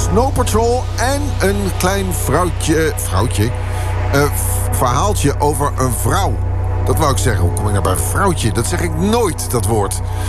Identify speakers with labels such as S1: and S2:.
S1: Snow Patrol en een klein verhaaltje over een vrouw. Dat wou ik zeggen. Hoe kom ik nou bij vrouwtje? Dat zeg ik nooit, dat woord.